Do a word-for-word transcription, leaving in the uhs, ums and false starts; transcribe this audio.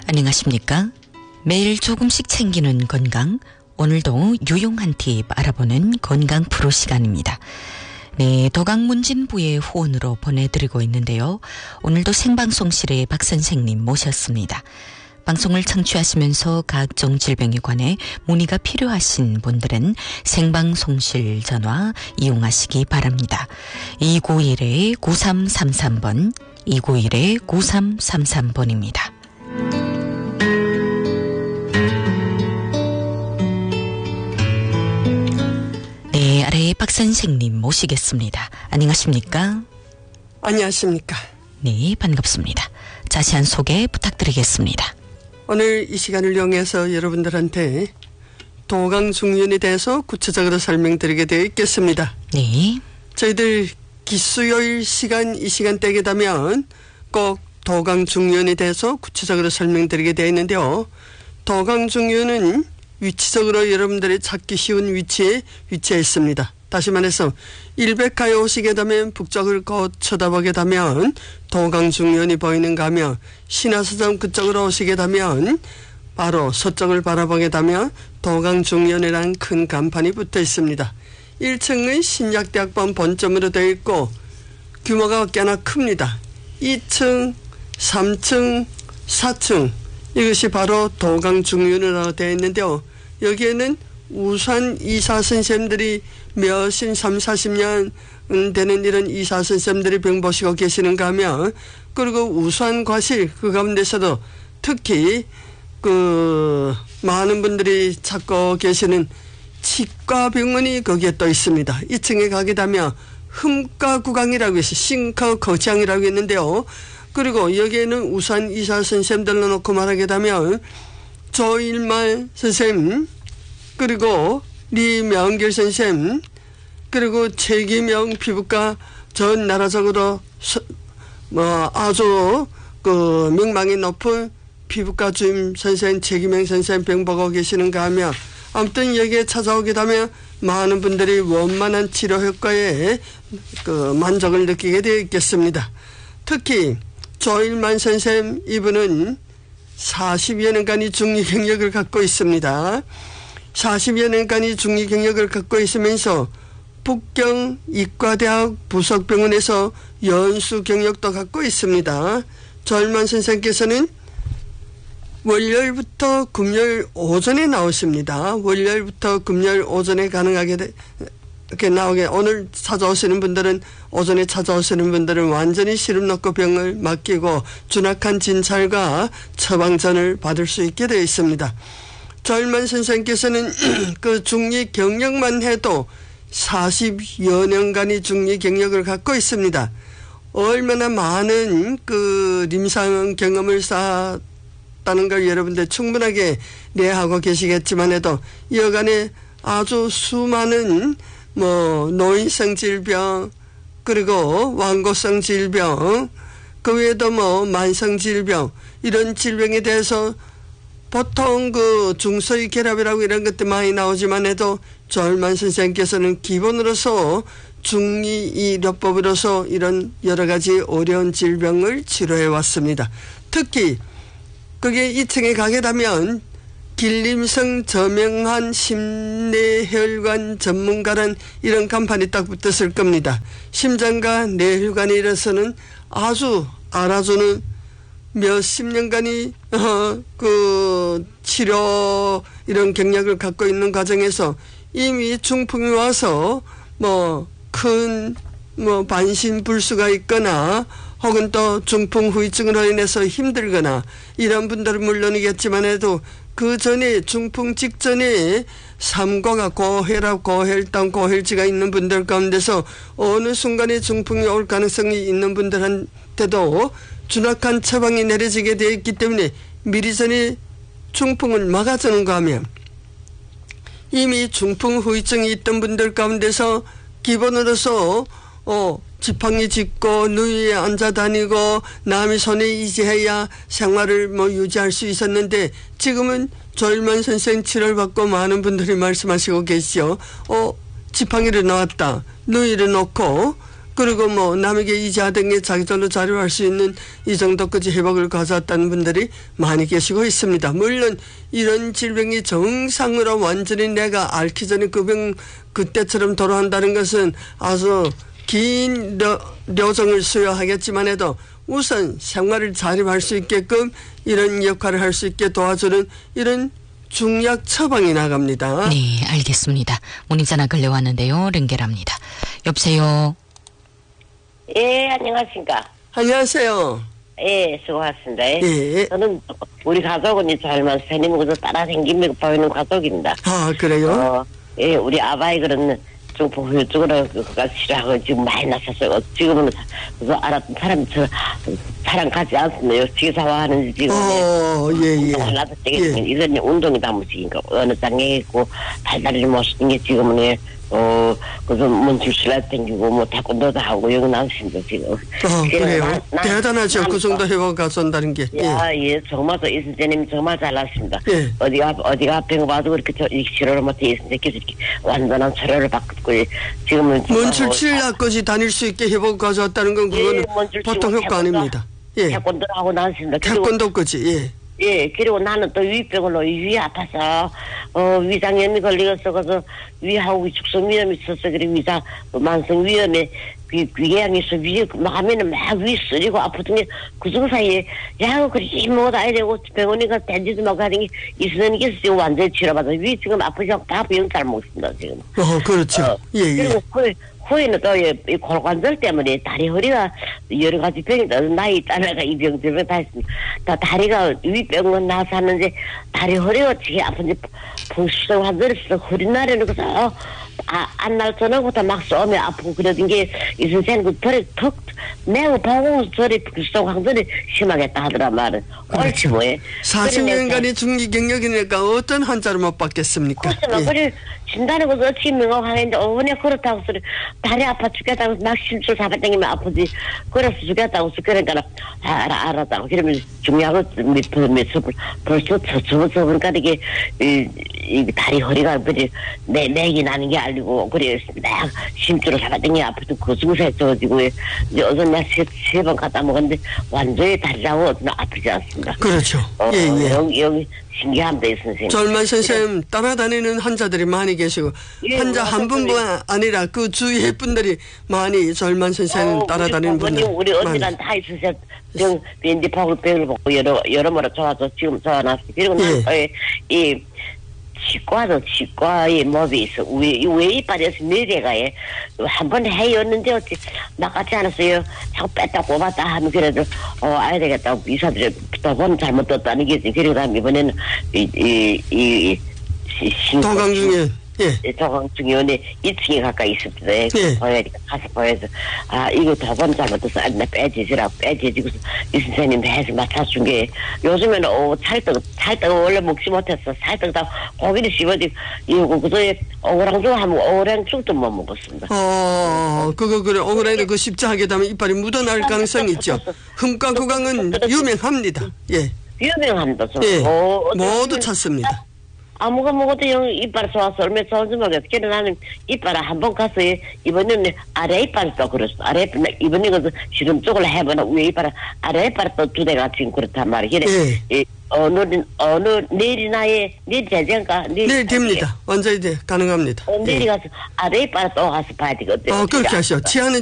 안녕하십니까? 매일 조금씩 챙기는 건강, 오늘도 유용한 팁 알아보는 건강 프로 시간입니다. 네, 도강문진부의 후원으로 보내드리고 있는데요. 오늘도 생방송실에 박 선생님 모셨습니다. 방송을 청취하시면서 각종 질병에 관해 문의가 필요하신 분들은 생방송실 전화 이용하시기 바랍니다. 이구일 구삼삼삼 번, 이구일 구삼삼삼 번입니다. 네, 아래에 박 선생님 모시겠습니다. 안녕하십니까? 안녕하십니까? 네, 반갑습니다. 자세한 소개 부탁드리겠습니다. 오늘 이 시간을 이용해서 여러분들한테 도강중년에 대해서 구체적으로 설명드리게 되어 있겠습니다. 네. 저희들 기수요일 시간 이 시간대에 되면 꼭 도강중년에 대해서 구체적으로 설명드리게 되어 있는데요. 도강중년은 위치적으로 여러분들이 찾기 쉬운 위치에 위치해 있습니다. 다시 말해서 일백가에 오시게 되면 북쪽을 곧 쳐다보게 되면 도강중년이 보이는가 하며 신화서점 그쪽으로 오시게 되면 바로 서쪽을 바라보게 되면 도강중년이라는 큰 간판이 붙어 있습니다. 일 층은 신약대학원 본점으로 되어 있고 규모가 꽤나 큽니다. 이 층, 삼 층, 사 층 이것이 바로 도강중년이라고 되어 있는데요. 여기에는 우수한 이사 선생님들이 몇십, 삼사십 년 되는 이런 이사 선생님들이 병 보시고 계시는가 하면, 그리고 우수한 과실 그 가운데서도 특히 그 많은 분들이 찾고 계시는 치과병원이 거기에 또 있습니다. 이 층에 가게 되면 흠과구강이라고 해서 싱커 거치장이라고 했는데요. 그리고 여기에는 우수한 이사 선생님들로 놓고 말하게 되면 조일말 선생님, 그리고 리명길 선생님, 그리고 최기명 피부과 전 나라적으로 서, 뭐 아주 그 명망이 높은 피부과 주임 선생님 최기명 선생님 병 보고 계시는가 하면, 아무튼 여기에 찾아오게 되면 많은 분들이 원만한 치료 효과에 그 만족을 느끼게 되어 있겠습니다. 특히 조일만 선생님, 이분은 사십여 년간의 중위 경력을 갖고 있습니다. 사십여 년간의 중위 경력을 갖고 있으면서 북경 이과대학 부속병원에서 연수 경력도 갖고 있습니다. 조일만 선생님께서는 월요일부터 금요일 오전에 나오십니다. 월요일부터 금요일 오전에 가능하게 되, 이렇게 나오게, 오늘 찾아오시는 분들은, 오전에 찾아오시는 분들은 완전히 시름 놓고 병을 맡기고 준악한 진찰과 처방전을 받을 수 있게 되어 있습니다. 조일만 선생님께서는 그 중위 경력만 해도 사십여 년간의 중위 경력을 갖고 있습니다. 얼마나 많은 그臨床 경험을 쌓았다는 걸 여러분들 충분하게 이해하고 계시겠지만 해도 여간에 아주 수많은 뭐 노인성 질병, 그리고 완고성 질병, 그 외에도 뭐 만성 질병, 이런 질병에 대해서 보통 그 중서의 결합이라고 이런 것들 많이 나오지만 해도 조일만 선생님께서는 기본으로서 중의의료법으로서 이런 여러 가지 어려운 질병을 치료해 왔습니다. 특히 그게 이 층에 가게 되면 길림성 저명한 심내혈관 전문가란 이런 간판이 딱 붙었을 겁니다. 심장과 뇌혈관에 이래서는 아주 알아주는 몇십 년간의 어, 그 치료 이런 경력을 갖고 있는 과정에서 이미 중풍이 와서 뭐 큰 뭐 반신불수가 있거나 혹은 또 중풍 후유증으로 인해서 힘들거나 이런 분들은 물론이겠지만 해도 그 전에 중풍 직전에 삼고가 고혈압, 고혈당, 고혈지가 있는 분들 가운데서 어느 순간에 중풍이 올 가능성이 있는 분들한테도 준악한 처방이 내려지게 되어 있기 때문에 미리 전에 중풍을 막아주는가 하면, 이미 중풍 후유증이 있던 분들 가운데서 기본으로서 어 지팡이 짚고 누이에 앉아 다니고 남의 손에 의지해야 생활을 뭐 유지할 수 있었는데, 지금은 조일만 선생 치료를 받고 많은 분들이 말씀하시고 계시죠. 어 지팡이를 놓았다, 누이를 놓고 그리고 뭐 남에게 이자 등의 자기절로 자료할 수 있는 이 정도까지 회복을 가져왔다는 분들이 많이 계시고 있습니다. 물론 이런 질병이 정상으로 완전히 내가 앓기 전에 그 병 그때처럼 돌아온다는 것은 아주 긴 려, 여정을 수여하겠지만 해도 우선 생활을 자립할 수 있게끔 이런 역할을 할 수 있게 도와주는 이런 중약 처방이 나갑니다. 네, 알겠습니다. 문의전화 걸려왔는데요. 연결합니다. 여보세요. 예, 안녕하십니까. 안녕하세요. 예, 수고하셨습니다. 예. 저는 우리 가족은 이 젊은 스님하고 따라 생김이 보이는 가족입니다. 아, 그래요? 어, 예, 우리 아바이 그런 좀 보여주거나 그가 싫어하고 지금 많이 났었어요. 지금은 그거 알았던 사람이 저 사람 가지 않습니다. 지사화하는지 지금. 어, 예, 예. 나도 되겠습니다. 이건 운동이 다 무식인가. 어느 땅에 있고 발다리를 못 쓰는 게 지금은 예. 어, 그래서 문출실에 땡기고, 뭐, 태권도도 하고, 여기 나오십니다, 지금. 어, 그래요. 나, 나, 대단하죠. 나, 그 정도 회복 가져온다는 게. 야, 예, 예 정말, 또, 이순재님이 정말 잘났습니다. 예. 어디가, 어디가 아픈 거 봐도 그렇게 저, 이 치료를 못해, 이순재께서 이렇게 완전한 치료를 받고, 지금은. 문출칠학까지 다닐 수 있게 회복 가져왔다는 건 그거는 예, 보통 효과 아닙니다. 예. 태권도를 하고 나왔습니다. 태권도까지, 예. 예, 그리고 나는 또 위병으로 위에 아파서, 어, 위장염이 걸리겠어. 그래서 위하고 위축성 위염이 있었어. 그리고 위장, 만성 위염에 귀, 귀궤양이 있어. 위에 막 하면은 막 위 쓰리고 아프더니 그중 사이에, 야, 그렇게 먹어야 되고 병원에 가서 댄지도 먹고 하는 게 있으니까 지금 완전히 치료받아. 위 지금 아프지 않고 다 병 잘 먹습니다, 지금. 어, 그렇죠. 어, 예, 예. 그리고 그, 후에는 또, 이, 이 골관절 때문에 다리 허리가 여러 가지 병이 다 나이 따라가 이 병, 저 병 다 있습니다. 다 다리가 위병은 나서 하는데 다리 허리가 어떻게 아픈지 풍수성 환절에서 허리날에는 그래서 아, 안날 저녁부터 막 쏘면 아프고 그러던 게 이 선생님 그 털이 턱 매우 보고 저리 풍수성 환절이 심하겠다 하더라 말은. 옳지 뭐해. 사십 년간의 중기 경력이니까 어떤 환자를 못 받겠습니까? 그렇지만 예. 그래 진단하고 어찌 명확하겠는데 어머니 그렇다고 소리 다리 아파 죽겠다고 막 심술 잡아당기면 아프지 그래서 죽겠다고 그러니까 아, 알아 알았다고 그러면 중요한 건 벌써 벌써 저저 저보니까 이게 이, 이 다리 허리가 그래 내 맥이 나는 게 알리고 그래 막 심줄을 잡아당기 아프도 그 중사에 쪄지고 이제 어제 나세 번 갔다 먹었는데 완전히 다리라고 아프지 않습니다. 그렇죠. 어, 예, 예. 여기 여기 신기합니다, 이 선생님. 젊은 선생님 따라다니는 환자들이 많이 계시고 예, 환자 한 맞아요. 분뿐 아니라 그 주위의 분들이 많이 젊은 선생님 어, 따라다니는 우리 분들 우리 많이. 언니랑 다 있으세요. 병 빈디 파고 병을 먹고 여러 여러모로 좋아서 지금 좋아놨어. 그리고 예. 나이 이 치과도 치과에 몸이 있어. 왜, 왜 이빨에서 내려가에 한 번 해였는데 어찌 나같지 않았어요. 자꾸 뺐다 꼽았다 하면 그래도 어 아야 되겠다. 의사들이 두 번 잘못 떴다는 게지. 그리고 다음에 이번에는 이이이 도강중에 예. 도강중의원에 이 층에 가까이 있습니다. 예. 보여야 가서 보여서 아 이거 두 번 잘못해서 안 나 빼지지라고 빼지지고서 이 선생님 해서 맞춰준 게 요즘에는 어 찰떡 찰떡 원래 먹지 못했어. 찰떡 다 고기를 씹어지 이거 그저에 오랑죽 하면 오랑죽도 못 먹었습니다. 어, 그거 그래 억울해도 그 십자하게 되면 이빨이 묻어날 가능성이 있죠. 흠과 구강은 유명합니다. 예. 유명합니다. 저. 예. 어, 모두 찾습니다. 아무가 먹어도 영 이빨 좋아서 얼마 좋은지 모르겠어. 그래 나는 이빨을 한 번 가서 이번에는 아래 이빨이 또 그랬어. 아래 이빨 이번에 그 시름 쪽을 해보나 위에 이빨 아래 이빨 또 두 대가 지금 그렇단 말이야. 그래. 예. 이 어느 어느 내일이나에 내일 되지않까 내일 됩니다. 완전히 돼 가능합니다. 어, 내일 예. 가서 아래 이빨 또 가서 봐야 되거든. 어, 그렇게 하시오. 치아는